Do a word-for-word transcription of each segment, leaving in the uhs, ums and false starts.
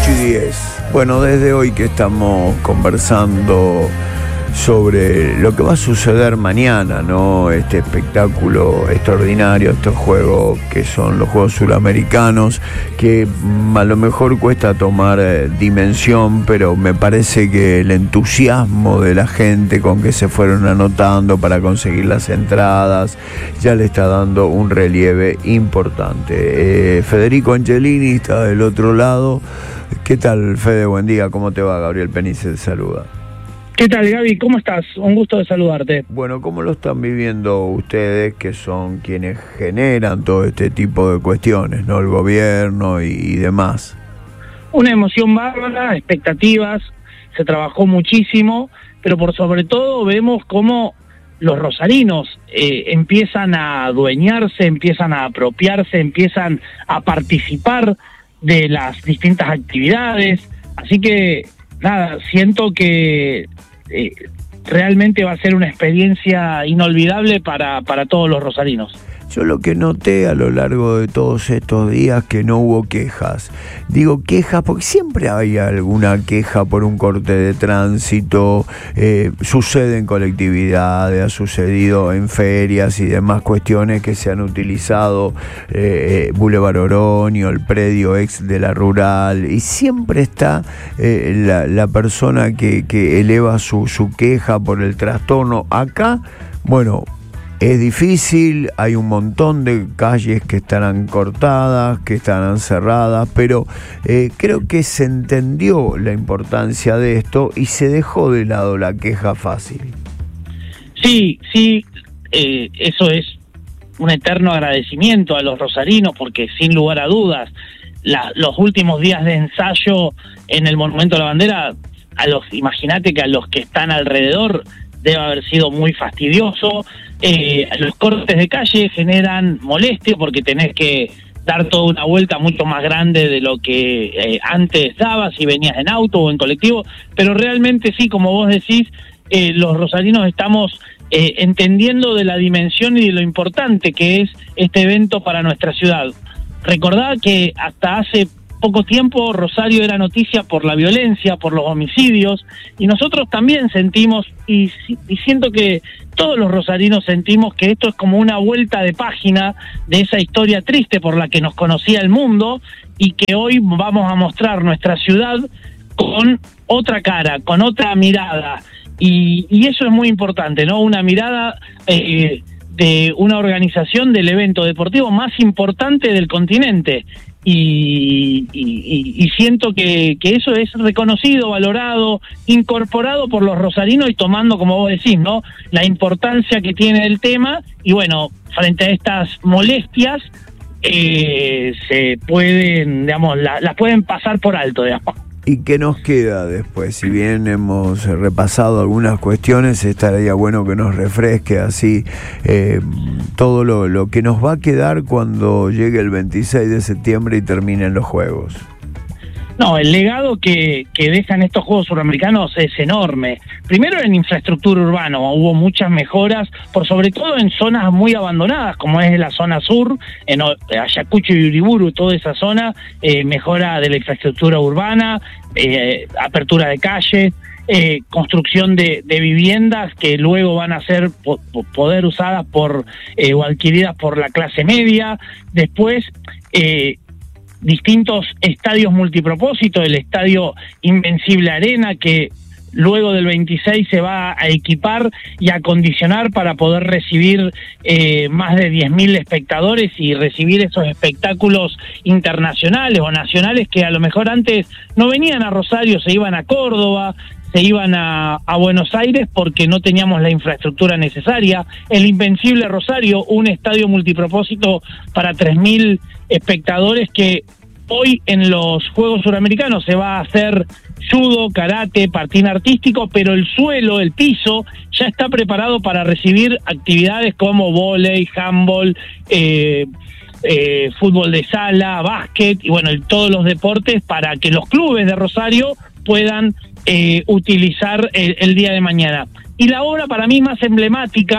ocho y diez. Bueno, desde hoy que estamos conversando sobre lo que va a suceder mañana, ¿no? Este espectáculo extraordinario, estos juegos que son los Juegos Suramericanos, que a lo mejor cuesta tomar eh, dimensión, pero me parece que el entusiasmo de la gente con que se fueron anotando para conseguir las entradas ya le está dando un relieve importante. Eh, Federico Angelini está del otro lado. ¿Qué tal, Fede? Buen día, ¿cómo te va? Gabriel Penice te saluda. ¿Qué tal, Gaby? ¿Cómo estás? Un gusto de saludarte. Bueno, ¿cómo lo están viviendo ustedes, que son quienes generan todo este tipo de cuestiones, ¿no? El gobierno y, y demás. Una emoción bárbara, expectativas, se trabajó muchísimo, pero por sobre todo vemos cómo los rosarinos eh, empiezan a adueñarse, empiezan a apropiarse, empiezan a participar de las distintas actividades. Así que, nada, siento que Eh, realmente va a ser una experiencia inolvidable para, para todos los rosarinos. Yo lo que noté a lo largo de todos estos días que no hubo quejas. Digo quejas porque siempre hay alguna queja por un corte de tránsito, eh, sucede en colectividades, ha sucedido en ferias y demás cuestiones que se han utilizado eh, Boulevard Oroño, el predio ex de la Rural, y siempre está eh, la, la persona que, que eleva su, su queja por el trastorno. Acá, bueno, es difícil, hay un montón de calles que estarán cortadas, que estarán cerradas, pero eh, creo que se entendió la importancia de esto y se dejó de lado la queja fácil. Sí, sí, eh, eso es un eterno agradecimiento a los rosarinos, porque sin lugar a dudas, la, los últimos días de ensayo en el Monumento a la Bandera, a los, imagínate que a los que están alrededor debe haber sido muy fastidioso. Eh, los cortes de calle generan molestia porque tenés que dar toda una vuelta mucho más grande de lo que eh, antes dabas si venías en auto o en colectivo, pero realmente sí, como vos decís, eh, los rosarinos estamos eh, entendiendo de la dimensión y de lo importante que es este evento para nuestra ciudad. Recordá que hasta hace poco tiempo Rosario era noticia por la violencia, por los homicidios, y nosotros también sentimos, y, y siento que todos los rosarinos sentimos que esto es como una vuelta de página de esa historia triste por la que nos conocía el mundo, y que hoy vamos a mostrar nuestra ciudad con otra cara, con otra mirada, y, y eso es muy importante, ¿no? Una mirada eh, de una organización del evento deportivo más importante del continente. Y, y, y siento que, que eso es reconocido, valorado, incorporado por los rosarinos y tomando, como vos decís, ¿no?, la importancia que tiene el tema. Y bueno, frente a estas molestias, eh, se pueden, digamos, la, las pueden pasar por alto, digamos. ¿Y qué nos queda después? Si bien hemos repasado algunas cuestiones, estaría bueno que nos refresque así eh, todo lo, lo que nos va a quedar cuando llegue el veintiséis de septiembre y terminen los Juegos. No, el legado que, que dejan estos Juegos Suramericanos es enorme. Primero en infraestructura urbana, hubo muchas mejoras, por sobre todo en zonas muy abandonadas, como es la zona sur, en Ayacucho y Uriburu, toda esa zona, eh, mejora de la infraestructura urbana, eh, apertura de calles, eh, construcción de, de viviendas que luego van a ser po poder usadas por eh, o adquiridas por la clase media. Después, eh, distintos estadios multipropósito, el estadio Invencible Arena, que luego del veintiséis se va a equipar y a acondicionar para poder recibir eh, más de diez mil espectadores y recibir esos espectáculos internacionales o nacionales que a lo mejor antes no venían a Rosario, se iban a Córdoba, se iban a, a Buenos Aires porque no teníamos la infraestructura necesaria. El Invencible Rosario, un estadio multipropósito para tres mil espectadores que hoy en los Juegos Suramericanos se va a hacer judo, karate, patín artístico, pero el suelo, el piso, ya está preparado para recibir actividades como vóley, handball, eh, eh, fútbol de sala, básquet y bueno, todos los deportes para que los clubes de Rosario puedan eh, utilizar el, el día de mañana. Y la obra para mí más emblemática,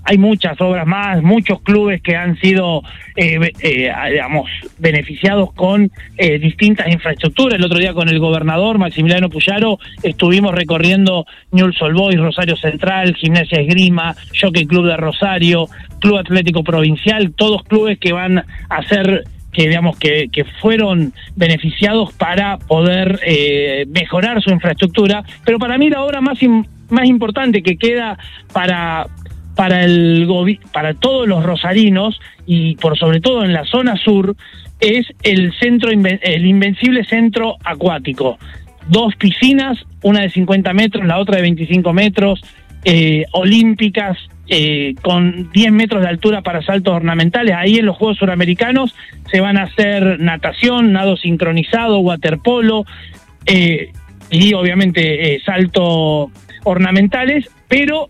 hay muchas obras más, muchos clubes que han sido, eh, eh, digamos, beneficiados con eh, distintas infraestructuras. El otro día con el gobernador Maximiliano Puyaro estuvimos recorriendo Newell's Old Boys, Rosario Central, Gimnasia Esgrima, Jockey Club de Rosario, Club Atlético Provincial, todos clubes que van a ser, que digamos que, que fueron beneficiados para poder eh, mejorar su infraestructura. Pero para mí la obra más in, más importante que queda para para el gobi- para todos los rosarinos y por sobre todo en la zona sur es el centro inven- el Invencible Centro Acuático. Dos piscinas, una de cincuenta metros, la otra de veinticinco metros, eh, olímpicas, eh, con diez metros de altura para saltos ornamentales. Ahí en los Juegos Suramericanos se van a hacer natación, nado sincronizado, waterpolo, eh, y obviamente eh, salto ornamentales, pero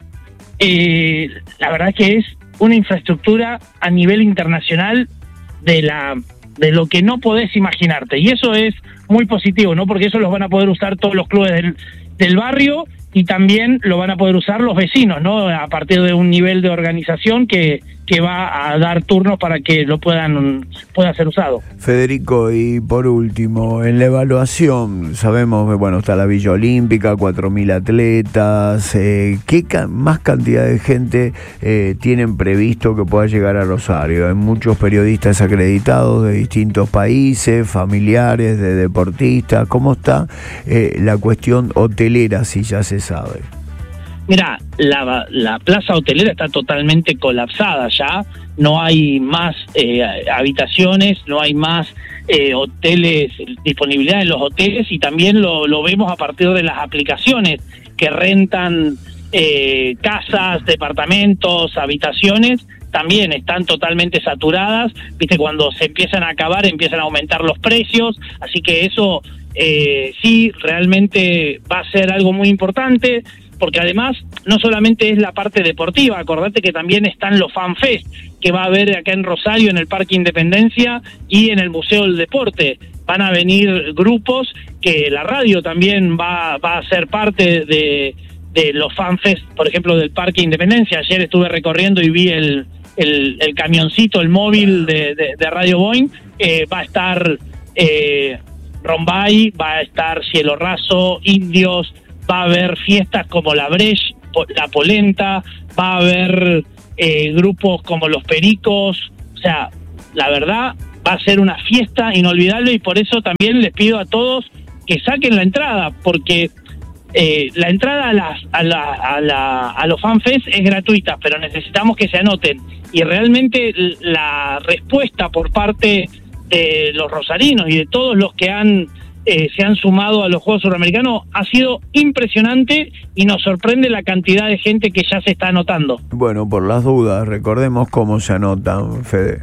eh, la verdad que es una infraestructura a nivel internacional de la de lo que no podés imaginarte, y eso es muy positivo, ¿no? Porque eso los van a poder usar todos los clubes del, del barrio, y también lo van a poder usar los vecinos, ¿no? A partir de un nivel de organización que, que va a dar turnos para que lo puedan pueda ser usado. Federico, y por último, en la evaluación, sabemos que bueno, está la Villa Olímpica, cuatro mil atletas, eh, ¿qué ca- más cantidad de gente eh, tienen previsto que pueda llegar a Rosario? Hay muchos periodistas acreditados de distintos países, familiares de deportistas. ¿Cómo está eh, la cuestión hotelera, si ya se sabe? Mira, la, la plaza hotelera está totalmente colapsada ya, no hay más eh, habitaciones, no hay más eh, hoteles, disponibilidad en los hoteles, y también lo, lo vemos a partir de las aplicaciones que rentan eh, casas, departamentos, habitaciones, también están totalmente saturadas. Viste, cuando se empiezan a acabar empiezan a aumentar los precios, así que eso eh, sí realmente va a ser algo muy importante, porque además no solamente es la parte deportiva, acordate que también están los FanFest, que va a haber acá en Rosario, en el Parque Independencia y en el Museo del Deporte. Van a venir grupos que la radio también va, va a ser parte de, de los FanFest, por ejemplo, del Parque Independencia. Ayer estuve recorriendo y vi el, el, el camioncito, el móvil de, de, de Radio Boeing. Eh, va a estar eh, Rombay, va a estar Cielo Raso, Indios, va a haber fiestas como la Breche, la Polenta, va a haber eh, grupos como los Pericos. O sea, la verdad va a ser una fiesta inolvidable, y por eso también les pido a todos que saquen la entrada, porque eh, la entrada a, las, a, la, a, la, a los FanFest es gratuita, pero necesitamos que se anoten, y realmente la respuesta por parte de los rosarinos y de todos los que han Eh, se han sumado a los Juegos Suramericanos ha sido impresionante, y nos sorprende la cantidad de gente que ya se está anotando. Bueno, por las dudas, recordemos cómo se anotan, Fede.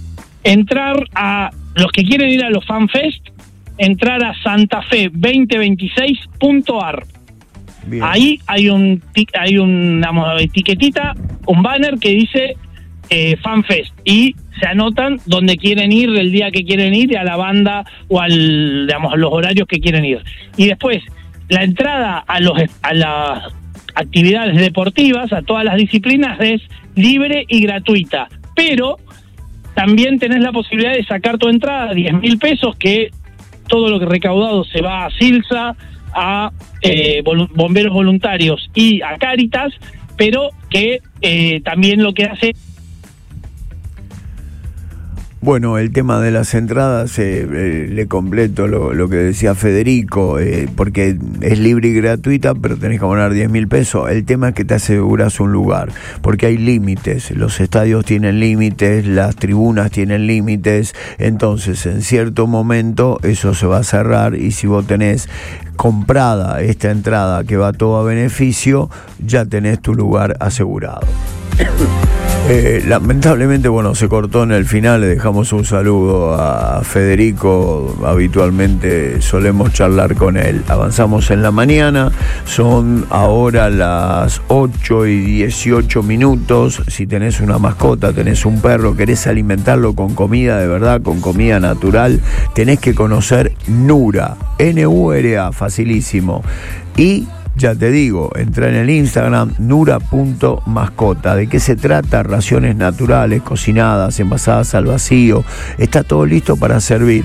Entrar a los que quieren ir a los FanFest, entrar a santafe veinte veintiséis punto a r. Bien. Ahí hay un hay una etiquetita, un banner que dice eh, FanFest, y se anotan donde quieren ir, el día que quieren ir, y a la banda o al, digamos, a los horarios que quieren ir. Y después, la entrada a los a las actividades deportivas, a todas las disciplinas, es libre y gratuita. Pero también tenés la posibilidad de sacar tu entrada, diez mil pesos, que todo lo que recaudado se va a Silsa, a eh, vol- bomberos voluntarios y a Cáritas, pero que eh, también lo que hace... Bueno, el tema de las entradas, eh, eh, le completo lo, lo que decía Federico, eh, porque es libre y gratuita, pero tenés que poner diez mil pesos. El tema es que te aseguras un lugar, porque hay límites, los estadios tienen límites, las tribunas tienen límites, entonces en cierto momento eso se va a cerrar, y si vos tenés comprada esta entrada que va todo a beneficio, ya tenés tu lugar asegurado. Eh, lamentablemente, bueno, se cortó en el final. Le dejamos un saludo a Federico, habitualmente solemos charlar con él. Avanzamos en la mañana, son ahora las ocho y dieciocho minutos. Si tenés una mascota, tenés un perro, querés alimentarlo con comida de verdad, con comida natural, tenés que conocer Nura, N U R A, facilísimo. Y Ya te digo, entra en el Instagram nura punto mascota. ¿De qué se trata? Raciones naturales, cocinadas, envasadas al vacío. Está todo listo para servir.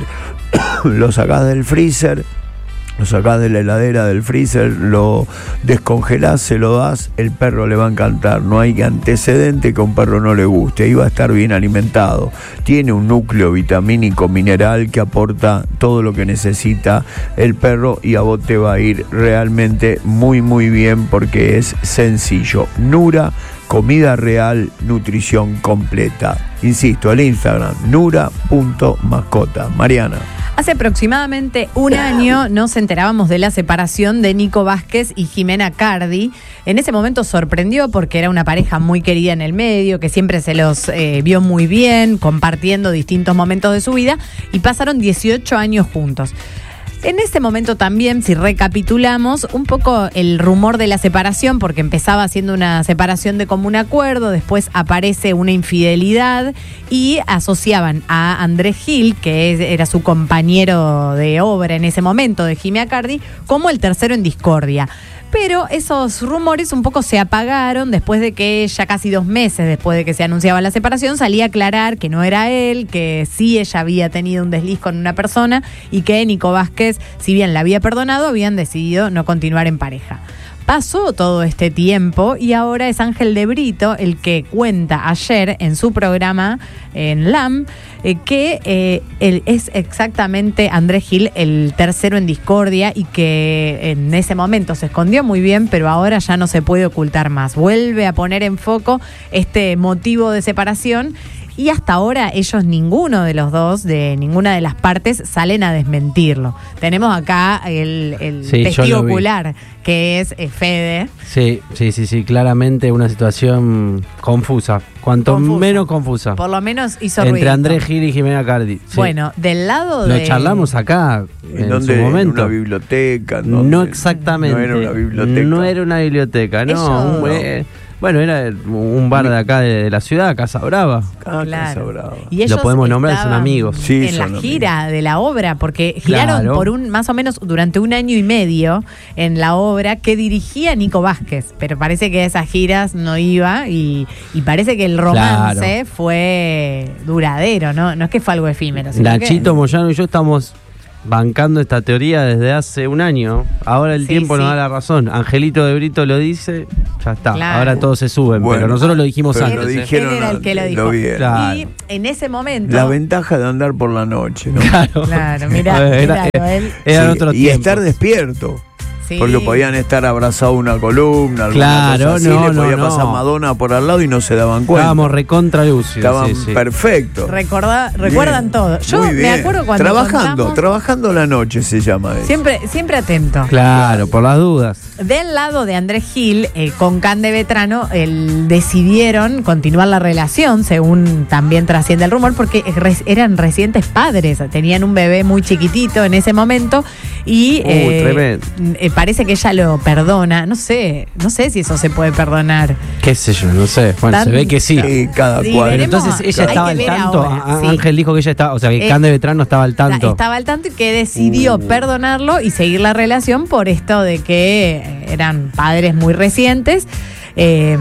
Lo sacás del freezer, lo sacás de la heladera, del freezer, lo descongelás, se lo das, el perro le va a encantar. No hay antecedente que a un perro no le guste. Ahí va a estar bien alimentado. Tiene un núcleo vitamínico mineral que aporta todo lo que necesita el perro y a vos te va a ir realmente muy muy bien porque es sencillo. Nura, comida real, nutrición completa. Insisto, el Instagram nura punto mascota. Mariana. Hace aproximadamente un año nos enterábamos de la separación de Nico Vázquez y Jimena Cardi. En ese momento sorprendió porque era una pareja muy querida en el medio, que siempre se los eh, vio muy bien, compartiendo distintos momentos de su vida, y pasaron dieciocho años juntos. En ese momento también, si recapitulamos, un poco el rumor de la separación, porque empezaba siendo una separación de común acuerdo, después aparece una infidelidad y asociaban a Andrés Gil, que era su compañero de obra en ese momento de Jimena Cardi, como el tercero en discordia. Pero esos rumores un poco se apagaron después de que ya casi dos meses después de que se anunciaba la separación salía a aclarar que no era él, que sí ella había tenido un desliz con una persona y que Nico Vázquez, si bien la había perdonado, habían decidido no continuar en pareja. Pasó todo este tiempo y ahora es Ángel de Brito el que cuenta ayer en su programa en L A M eh, que eh, él es exactamente Andrés Gil el tercero en discordia y que en ese momento se escondió muy bien, pero ahora ya no se puede ocultar más. Vuelve a poner en foco este motivo de separación. Y hasta ahora ellos, ninguno de los dos, de ninguna de las partes, salen a desmentirlo. Tenemos acá el, el sí, testigo ocular, que es eh, Fede. Sí, sí, sí, sí, claramente una situación confusa. Cuanto confusa. menos confusa. Por lo menos hizo Entre ruidito. Andrés Gil y Jimena Cardi. Sí. Bueno, del lado Lo de... Lo charlamos acá en, ¿En dónde? su momento. ¿En una biblioteca? ¿Dónde? No exactamente. No era una biblioteca. No era una biblioteca, no. Ellos... Un, eh, Bueno, era un bar de acá de, de la ciudad, Casa Brava. Ah, claro. Casa Brava. Y ellos lo podemos nombrar, son amigos. Sí, en son la amigos. gira de la obra, porque giraron Claro. por un más o menos durante un año y medio en la obra que dirigía Nico Vázquez, pero parece que a esas giras no iba y, y parece que el romance Claro. fue duradero, ¿no? No es que fue algo efímero. Sino Nachito que... Moyano y yo estamos bancando esta teoría desde hace un año. Ahora el Sí, tiempo sí. nos da la razón. Angelito de Brito lo dice, ya está. Claro. Ahora todos se suben, Bueno, pero nosotros lo dijimos pero antes. lo ¿eh? dijeron Él era el que lo antes, dijo. vieron. Claro. Y en ese momento... La ventaja de andar por la noche, ¿no? Claro. Claro, mirá, Era- mirá, él... Eran Sí, otros y tiempos. estar despierto. Sí. Porque podían estar abrazados a una columna, alguna Claro, cosa así, no, le no, podía no. pasar Madonna por al lado y no se daban cuenta. Estábamos recontra lúcidos. Estaban sí, sí. perfectos. Recorda, recuerdan Bien, todo. Yo muy me bien. acuerdo cuando Trabajando, contamos- trabajando la noche se llama eso. Siempre, siempre atento. Claro, por las dudas. Del lado de Andrés Gil, eh, con Cande Vetrano, el, decidieron continuar la relación, según también trasciende el rumor, porque res- eran recientes padres, tenían un bebé muy chiquitito en ese momento y Uh, eh, tremendo. eh, parece que ella lo perdona. No sé, no sé si eso se puede perdonar. Qué sé yo, no sé. Bueno, Tan- se ve que sí. Sí, cada Sí, cual. Pero veremos. entonces ella Hay estaba que al ver tanto. ahora, A- sí. Ángel dijo que ella estaba, o sea, que Eh, Cande Vetrano estaba al tanto. Estaba al tanto y que decidió Uh. perdonarlo y seguir la relación por esto de que eh, eran padres muy recientes eh,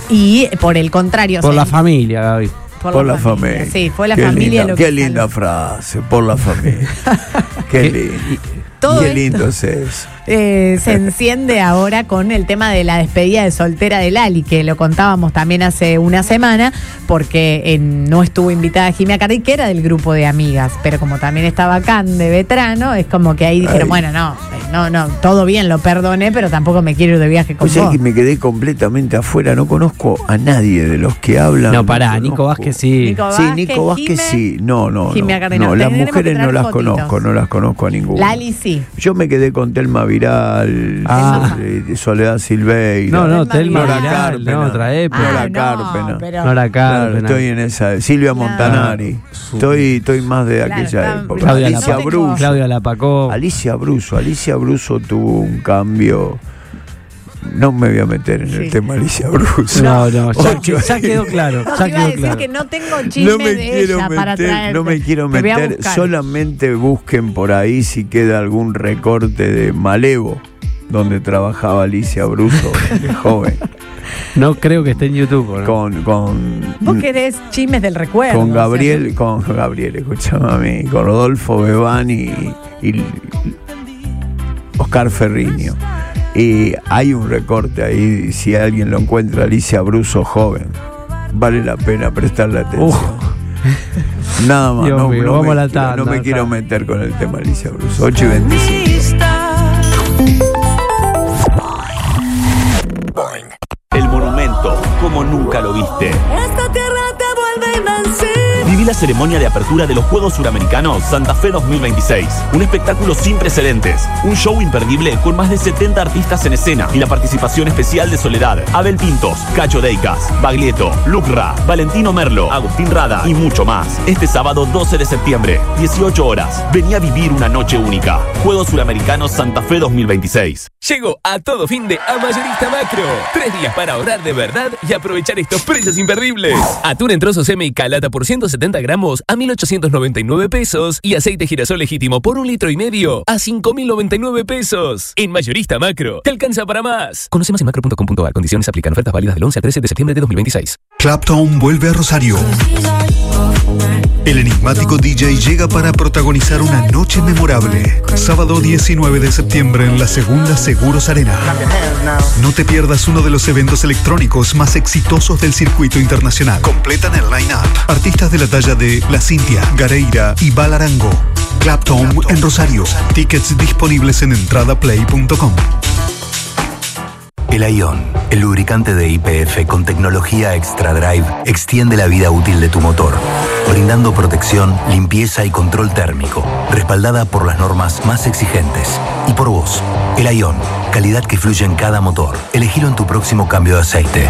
y por el contrario. Por o sea, la familia, Gaby. Por la familia. Sí, fue la Qué familia linda, lo Qué que linda salvó. frase, por la familia. Qué ¿Qué? lindo. Todo Qué esto- lindo es eso. Eh, se enciende ahora con el tema de la despedida de soltera de Lali, que lo contábamos también hace una semana, porque eh, no estuvo invitada Jimena Cardi, que era del grupo de amigas, pero como también estaba Cande Vetrano, es como que ahí dijeron, Ay. bueno, no, eh, no, no, todo bien, lo perdoné, pero tampoco me quiero ir de viaje con O sea vos. que me quedé completamente afuera, no conozco a nadie de los que hablan. No, pará, conozco. Nico Vázquez sí. Nico Sí, Vázquez, Nico Vázquez Jime, sí. No, no, Jimena no. Cardi No, no. las Tendremos que mujeres no traer las fotitos. conozco, no las conozco a ninguna. Lali sí. Yo me quedé con Telma Viral, Ah. eh, Soledad Silveira. No, no, Telma Telma Viral. Viral, Cárpena. no, otra época. Nora Ah, no, Cárpena. pero- Nora Claro, Cárpena. estoy en esa. Silvia Claro. Montanari. Estoy, estoy más de Claro, aquella está- época. Claudia Alicia Lapacó. Bruso. Claudia Lapacó. Alicia Bruso. Alicia Bruso tuvo un cambio. No me voy a meter en el Sí. tema Alicia Bruso. No, no, ya, Ocho. ya quedó claro. No, Ya te iba a quedó decir claro. que no tengo chisme No me de quiero ella para meter, traerte. no me quiero Te voy a meter, buscar. solamente busquen por ahí si queda algún recorte de Malevo, donde trabajaba Alicia Bruso de joven. No creo que esté en YouTube, ¿no? Con, con, Vos querés chismes del recuerdo. con Gabriel, o sea, con Gabriel, escuchame a mí, con Rodolfo Bebán y, y Oscar Ferriño. Y hay un recorte ahí, si alguien lo encuentra, Alicia Bruso joven. Vale la pena prestarle atención. Uh. Nada más, Dios no, mío, no vamos me, a la quiero, tanda, no me acá. quiero meter con el tema Alicia Bruso. ocho y veinticinco. El monumento, como nunca lo viste. Esta tierra te vuelve invencible. Viví la ceremonia de apertura de los Juegos Suramericanos Santa Fe dos mil veintiséis. Un espectáculo sin precedentes. Un show imperdible con más de setenta artistas en escena y la participación especial de Soledad, Abel Pintos, Cacho Deicas, Baglietto, Lucra, Valentino Merlo, Agustín Rada y mucho más. Este sábado doce de septiembre, dieciocho horas. Vení a vivir una noche única. Juegos Suramericanos Santa Fe dos mil veintiséis. Llegó a todo fin de a Mayorista Macro. Tres días para ahorrar de verdad y aprovechar estos precios imperdibles. Atún en trozos M y calata por ciento setenta gramos a mil ochocientos noventa y nueve pesos y aceite girasol legítimo por un litro y medio a cinco mil noventa y nueve pesos. En Mayorista Macro, te alcanza para más. Conoce más en macro punto com punto a r. Condiciones aplican. Ofertas válidas del once al trece de septiembre de dos mil veintiséis. Clapton vuelve a Rosario. El enigmático D J llega para protagonizar una noche memorable. Sábado diecinueve de septiembre en la segunda Seguros Arena. No te pierdas uno de los eventos electrónicos más exitosos del circuito internacional. Completan el line-up artistas de la talla de La Cintia, Gareira y Balarango. Clapton en Rosario. Tickets disponibles en entradaplay punto com. El Ion, el lubricante de Y P F con tecnología Extra Drive, extiende la vida útil de tu motor, brindando protección, limpieza y control térmico, respaldada por las normas más exigentes. Y por vos, el Ion, calidad que fluye en cada motor. Elegilo en tu próximo cambio de aceite.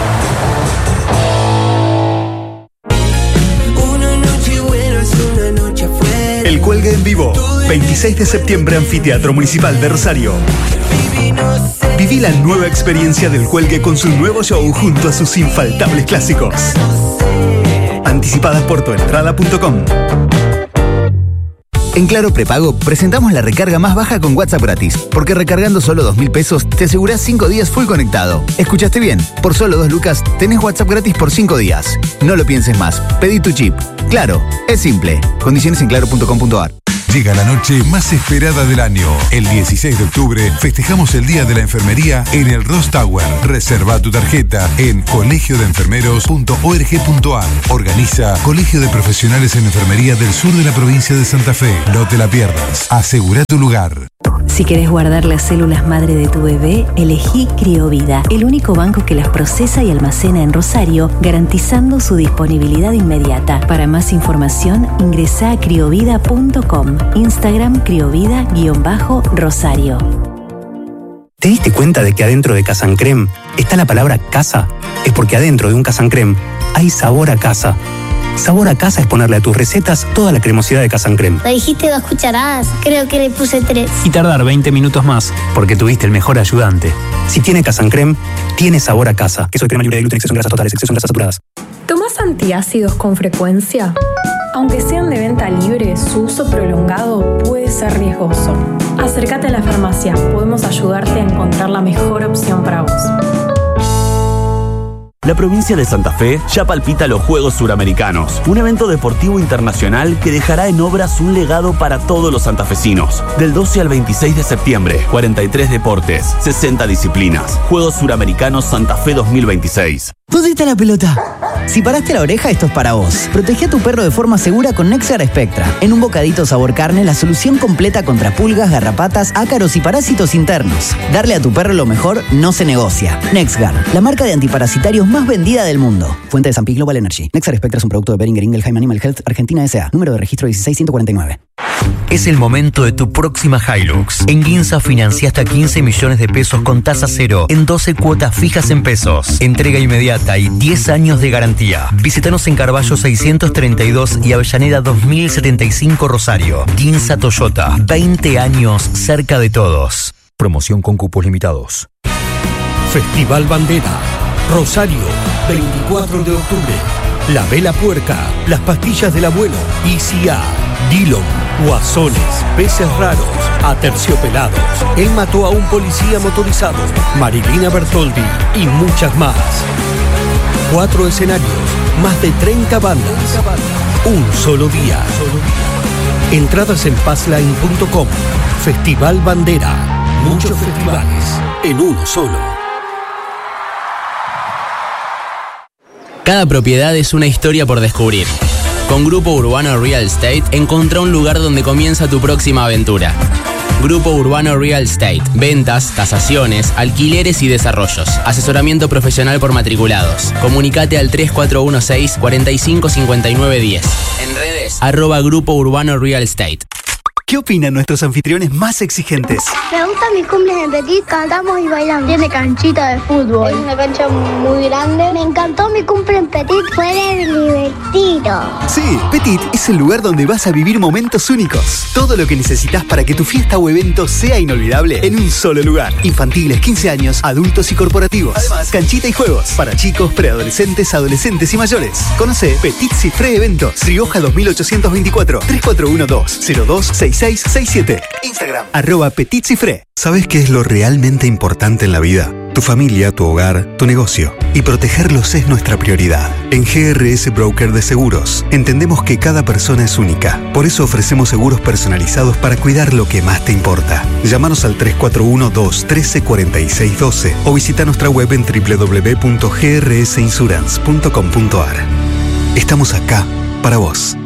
El Cuelgue en Vivo, veintiséis de septiembre, Anfiteatro Municipal de Rosario. Viví la nueva experiencia del Cuelgue con su nuevo show junto a sus infaltables clásicos. Anticipadas por tu entrada punto com. En Claro Prepago presentamos la recarga más baja con WhatsApp gratis, porque recargando solo dos mil pesos te asegurás cinco días full conectado. ¿Escuchaste bien? Por solo dos lucas tenés WhatsApp gratis por cinco días. No lo pienses más, pedí tu chip. Claro, es simple. Condiciones en claro punto com punto a r. Llega la noche más esperada del año. El dieciséis de octubre festejamos el Día de la Enfermería en el Ross Tower. Reserva tu tarjeta en colegio de enfermeros punto org punto a r. Organiza Colegio de Profesionales en Enfermería del Sur de la provincia de Santa Fe. No te la pierdas. Asegura tu lugar. Si querés guardar las células madre de tu bebé, elegí Criovida, el único banco que las procesa y almacena en Rosario, garantizando su disponibilidad inmediata. Para más información, ingresá a criovida punto com. Instagram criovida-rosario. ¿Te diste cuenta de que adentro de Casancrem está la palabra casa? Es porque adentro de un Casancrem hay sabor a casa. Sabor a casa es ponerle a tus recetas toda la cremosidad de Casancrem. Me dijiste dos cucharadas, creo que le puse tres. Y tardar veinte minutos más, porque tuviste el mejor ayudante. Si tiene Casancrem, tiene sabor a casa. Queso de crema libre de gluten, exceso en grasas totales, exceso en grasas saturadas. ¿Tomás antiácidos con frecuencia? Aunque sean de venta libre, su uso prolongado puede ser riesgoso. Acércate a la farmacia, podemos ayudarte a encontrar la mejor opción para vos. La provincia de Santa Fe ya palpita los Juegos Suramericanos, un evento deportivo internacional que dejará en obras un legado para todos los santafesinos. Del doce al veintiséis de septiembre, cuarenta y tres deportes, sesenta disciplinas. Juegos Suramericanos Santa Fe dos mil veintiséis. ¿Dónde está la pelota? Si paraste la oreja, esto es para vos. Protege a tu perro de forma segura con Nexguard Spectra. En un bocadito sabor carne, la solución completa contra pulgas, garrapatas, ácaros y parásitos internos. Darle a tu perro lo mejor no se negocia. Nexguard, la marca de antiparasitarios más vendida del mundo. Fuente de Zampi Global Energy. Nexguard Spectra es un producto de Boehringer Ingelheim Animal Health Argentina S A. Número de registro dieciséis ciento cuarenta y nueve. Es el momento de tu próxima Hilux. En Ginza financia hasta quince millones de pesos con tasa cero en doce cuotas fijas en pesos. Entrega inmediata y diez años de garantía. Visítanos en Carballo seiscientos treinta y dos y Avellaneda dos mil setenta y cinco Rosario. Ginza Toyota. veinte años cerca de todos. Promoción con cupos limitados. Festival Bandera. Rosario, veinticuatro de octubre. La Vela Puerca, las pastillas del abuelo, I C A, Dillon, guasones, peces raros, aterciopelados. Él mató a un policía motorizado, Marilina Bertoldi y muchas más. Cuatro escenarios, más de treinta bandas. Un solo día. Entradas en passline punto com. Festival Bandera. Muchos festivales en uno solo. Cada propiedad es una historia por descubrir. Con Grupo Urbano Real Estate, encontrá un lugar donde comienza tu próxima aventura. Grupo Urbano Real Estate. Ventas, tasaciones, alquileres y desarrollos. Asesoramiento profesional por matriculados. Comunicate al tres cuatro uno seis, cuatro cinco cinco nueve uno cero. En redes, arroba Grupo Urbano Real Estate. ¿Qué opinan nuestros anfitriones más exigentes? Me gustan mis cumples en Petit, cantamos y bailamos. Tiene canchita de fútbol. Es una cancha muy grande. Me encantó mi cumple en Petit, fue divertido. Sí, Petit es el lugar donde vas a vivir momentos únicos. Todo lo que necesitas para que tu fiesta o evento sea inolvidable en un solo lugar. Infantiles, quince años, adultos y corporativos. Además, canchita y juegos para chicos, preadolescentes, adolescentes y mayores. Conoce Petit Cifré Eventos, Rioja dos mil ochocientos veinticuatro, tres cuatro uno dos, cero dos seis seis seis siete. Instagram, arroba Petit Cifré. ¿Sabes qué es lo realmente importante en la vida? Tu familia, tu hogar, tu negocio. Y protegerlos es nuestra prioridad. En G R S Broker de Seguros, entendemos que cada persona es única. Por eso ofrecemos seguros personalizados para cuidar lo que más te importa. Llámanos al tres cuatro uno dos, uno tres cuatro seis uno dos o visita nuestra web en doble u doble u doble u punto g r s insurance punto com punto a r. Estamos acá para vos.